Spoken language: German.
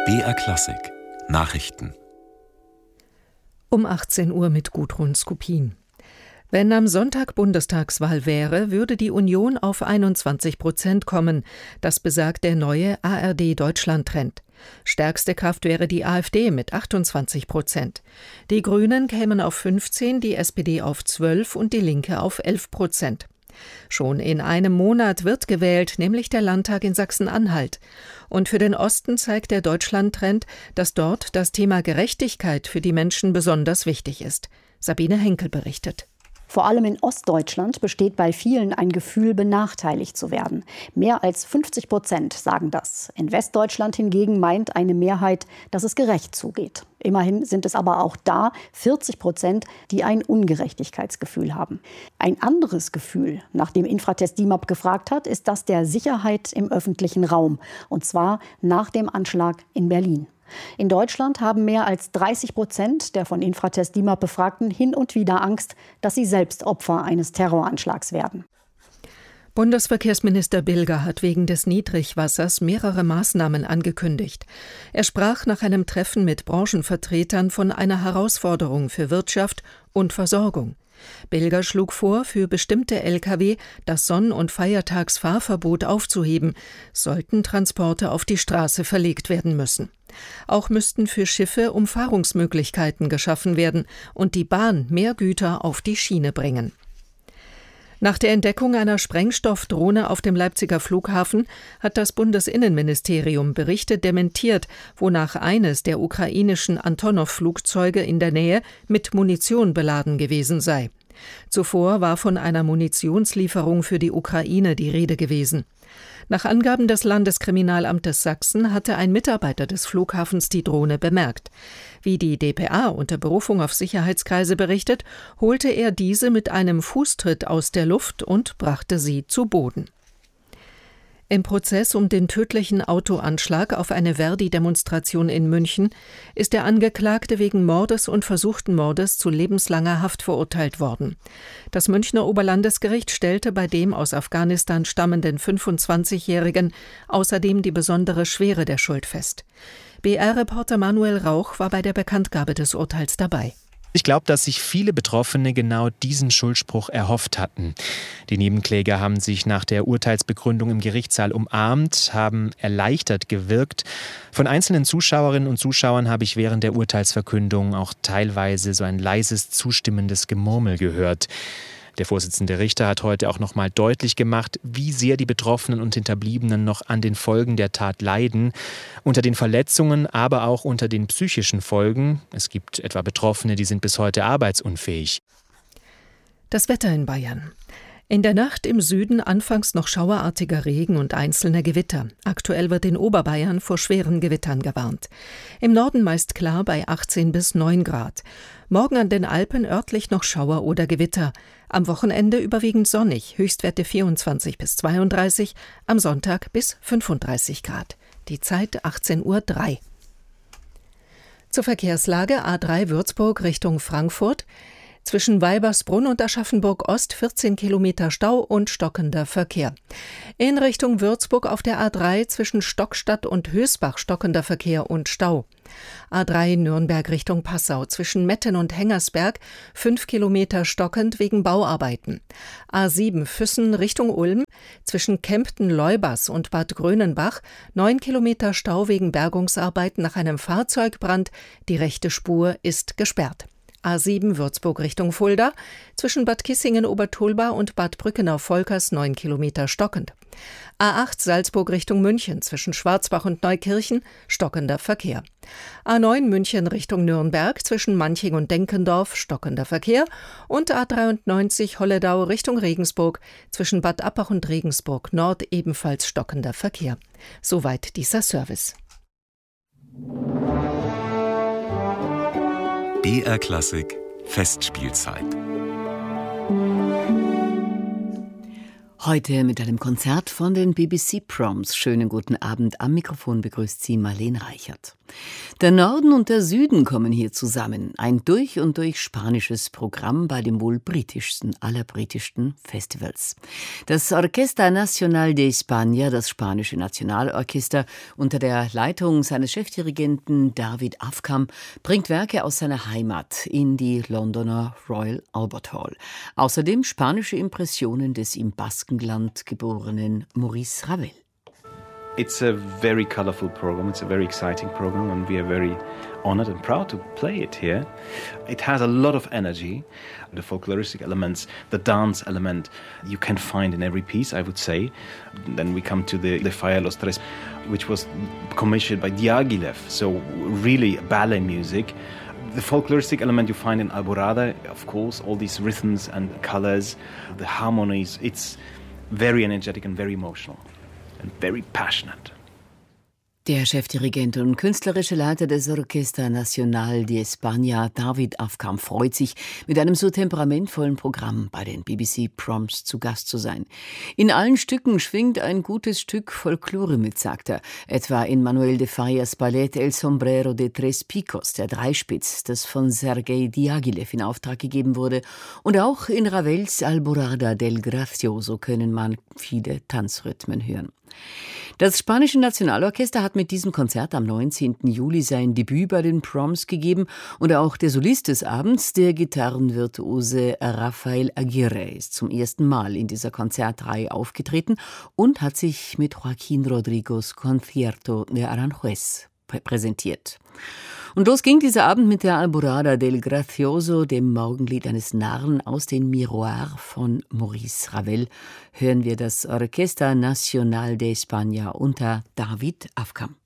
BR Klassik Nachrichten Um 18 Uhr mit Gudrun Skupin. Wenn am Sonntag Bundestagswahl wäre, würde die Union auf 21% kommen. Das besagt der neue ARD-Deutschland-Trend. Stärkste Kraft wäre die AfD mit 28%. Die Grünen kämen auf 15%, die SPD auf 12% und die Linke auf 11%. Schon in einem Monat wird gewählt, nämlich der Landtag in Sachsen-Anhalt. Und für den Osten zeigt der Deutschland-Trend, dass dort das Thema Gerechtigkeit für die Menschen besonders wichtig ist. Sabine Henkel berichtet. Vor allem in Ostdeutschland besteht bei vielen ein Gefühl, benachteiligt zu werden. Mehr als 50% sagen das. In Westdeutschland hingegen meint eine Mehrheit, dass es gerecht zugeht. Immerhin sind es aber auch da 40%, die ein Ungerechtigkeitsgefühl haben. Ein anderes Gefühl, nach dem Infratest DIMAP gefragt hat, ist das der Sicherheit im öffentlichen Raum. Und zwar nach dem Anschlag in Berlin. In Deutschland haben mehr als 30% der von Infratest DIMAP Befragten hin und wieder Angst, dass sie selbst Opfer eines Terroranschlags werden. Bundesverkehrsminister Bilger hat wegen des Niedrigwassers mehrere Maßnahmen angekündigt. Er sprach nach einem Treffen mit Branchenvertretern von einer Herausforderung für Wirtschaft und Versorgung. Bilger schlug vor, für bestimmte Lkw das Sonn- und Feiertagsfahrverbot aufzuheben, sollten Transporte auf die Straße verlegt werden müssen. Auch müssten für Schiffe Umfahrungsmöglichkeiten geschaffen werden und die Bahn mehr Güter auf die Schiene bringen. Nach der Entdeckung einer Sprengstoffdrohne auf dem Leipziger Flughafen hat das Bundesinnenministerium Berichte dementiert, wonach eines der ukrainischen Antonov-Flugzeuge in der Nähe mit Munition beladen gewesen sei. Zuvor war von einer Munitionslieferung für die Ukraine die Rede gewesen. Nach Angaben des Landeskriminalamtes Sachsen hatte ein Mitarbeiter des Flughafens die Drohne bemerkt. Wie die dpa unter Berufung auf Sicherheitskreise berichtet, holte er diese mit einem Fußtritt aus der Luft und brachte sie zu Boden. Im Prozess um den tödlichen Autoanschlag auf eine Verdi-Demonstration in München ist der Angeklagte wegen Mordes und versuchten Mordes zu lebenslanger Haft verurteilt worden. Das Münchner Oberlandesgericht stellte bei dem aus Afghanistan stammenden 25-Jährigen außerdem die besondere Schwere der Schuld fest. BR-Reporter Manuel Rauch war bei der Bekanntgabe des Urteils dabei. Ich glaube, dass sich viele Betroffene genau diesen Schuldspruch erhofft hatten. Die Nebenkläger haben sich nach der Urteilsbegründung im Gerichtssaal umarmt, haben erleichtert gewirkt. Von einzelnen Zuschauerinnen und Zuschauern habe ich während der Urteilsverkündung auch teilweise so ein leises, zustimmendes Gemurmel gehört. Der Vorsitzende Richter hat heute auch noch mal deutlich gemacht, wie sehr die Betroffenen und Hinterbliebenen noch an den Folgen der Tat leiden. Unter den Verletzungen, aber auch unter den psychischen Folgen. Es gibt etwa Betroffene, die sind bis heute arbeitsunfähig. Das Wetter in Bayern. In der Nacht im Süden anfangs noch schauerartiger Regen und einzelne Gewitter. Aktuell wird in Oberbayern vor schweren Gewittern gewarnt. Im Norden meist klar bei 18 bis 9 Grad. Morgen an den Alpen örtlich noch Schauer oder Gewitter. Am Wochenende überwiegend sonnig, Höchstwerte 24 bis 32, am Sonntag bis 35 Grad. Die Zeit 18:03 Uhr. Zur Verkehrslage A3 Würzburg Richtung Frankfurt. Zwischen Weibersbrunn und Aschaffenburg Ost 14 Kilometer Stau und stockender Verkehr. In Richtung Würzburg auf der A3 zwischen Stockstadt und Hösbach stockender Verkehr und Stau. A3 Nürnberg Richtung Passau zwischen Metten und Hengersberg 5 Kilometer stockend wegen Bauarbeiten. A7 Füssen Richtung Ulm zwischen Kempten-Leubers und Bad Grönenbach 9 Kilometer Stau wegen Bergungsarbeiten nach einem Fahrzeugbrand. Die rechte Spur ist gesperrt. A7 Würzburg Richtung Fulda, zwischen Bad Kissingen-Obertulba und Bad Brückenau-Volkers 9 Kilometer stockend. A8 Salzburg Richtung München, zwischen Schwarzbach und Neukirchen, stockender Verkehr. A9 München Richtung Nürnberg, zwischen Manching und Denkendorf, stockender Verkehr. Und A93 Holledau Richtung Regensburg, zwischen Bad Appach und Regensburg Nord, ebenfalls stockender Verkehr. Soweit dieser Service. BR Klassik Festspielzeit. Heute mit einem Konzert von den BBC Proms. Schönen guten Abend. Am Mikrofon begrüßt Sie Marlene Reichert. Der Norden und der Süden kommen hier zusammen. Ein durch und durch spanisches Programm bei dem wohl britischsten aller britischen Festivals. Das Orquesta Nacional de España, das spanische Nationalorchester, unter der Leitung seines Chefdirigenten David Afkham, bringt Werke aus seiner Heimat in die Londoner Royal Albert Hall. Außerdem spanische Impressionen des im Baskenland geborenen Maurice Ravel. It's a very colorful program. It's a very exciting program, and we are very honored and proud to play it here. It has a lot of energy. The folkloristic elements, the dance element, you can find in every piece, I would say. Then we come to the Falla Los Tres, which was commissioned by Diaghilev, so really ballet music. The folkloristic element you find in Alborada, of course, all these rhythms and colors, the harmonies, it's very energetic and very emotional. And very passionate. Der Chefdirigent und künstlerische Leiter des Orquesta Nacional de España, David Afkham, freut sich, mit einem so temperamentvollen Programm bei den BBC Proms zu Gast zu sein. In allen Stücken schwingt ein gutes Stück Folklore mit, sagt er. Etwa in Manuel de Fallas Ballett El Sombrero de Tres Picos, der Dreispitz, das von Sergei Diaghilev in Auftrag gegeben wurde. Und auch in Ravels Alborada del Gracioso können man viele Tanzrhythmen hören. Das spanische Nationalorchester hat mit diesem Konzert am 19. Juli sein Debüt bei den Proms gegeben und auch der Solist des Abends, der Gitarrenvirtuose Rafael Aguirre, ist zum ersten Mal in dieser Konzertreihe aufgetreten und hat sich mit Joaquín Rodrigos Concierto de Aranjuez präsentiert. Und los ging dieser Abend mit der Alborada del Gracioso, dem Morgenlied eines Narren aus den Miroirs von Maurice Ravel. Hören wir das Orquesta Nacional de España unter David Afkham.